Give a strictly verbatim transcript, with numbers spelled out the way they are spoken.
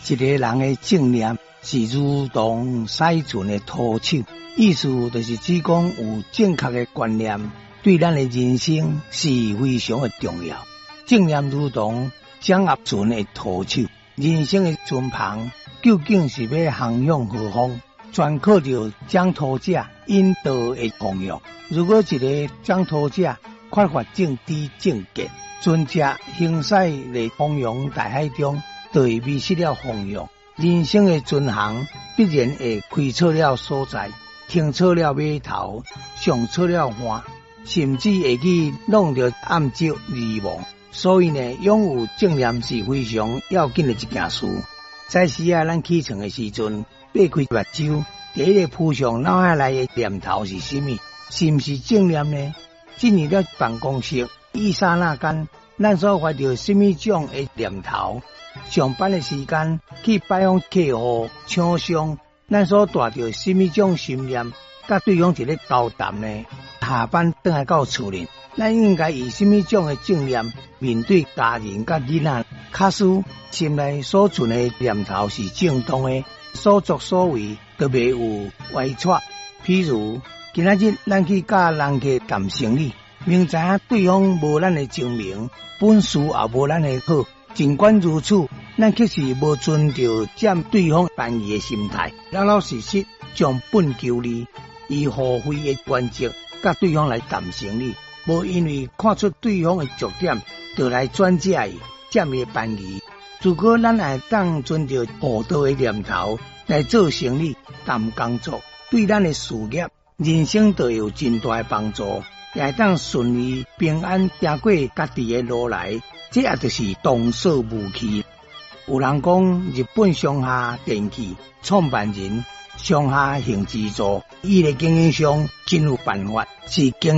一个人的正念是如同驶船的舵手，意思就是指讲有正确的观念，对咱的人生是非常的重要。正念如同掌握船的舵手，人生的船旁究竟是要航向何方，全靠着掌舵者引导的方向。如果一个掌舵者缺乏正知正见，船只行驶在汪洋大海中，就会迷失了方向。人生的巡航必然会开错了所在，停错了码头，上错了岸，甚至会去弄到暗礁迷茫。所以呢，拥有正念是非常要紧的一件事。在时啊，咱启程的时阵，擘开目睭，第一个扑上脑海内的念头是什么？是不是正念呢？进入了办公室，一刹那间，咱所怀着什么种的念头？上班的时间去拜访客户、厂商，咱所带着什么种心念？甲对方一个交谈呢？下班回来到厝里，咱应该以什么种的正念面对家人甲囡仔？假使心内所存的念头是正当的，所作所为都袂有歪错。譬如今仔日咱去甲人客谈生意，明知影对方无咱的精明，本事也无咱的好，尽管如此，咱却是无存着占对方便宜的心态，老老实实将本求利，以互惠的原则甲对方来谈生意，无因为看出对方的弱点，就来转嫁伊，占伊的便宜。如果咱会当存着互道的念头来做生意、谈工作，对咱的事业、人生都有真大的帮助，也会当顺利平安行过家己的路来。这也就是童叟无欺。有人讲，日本松下电器创办人松下幸之助，伊的经营上真有办法，是经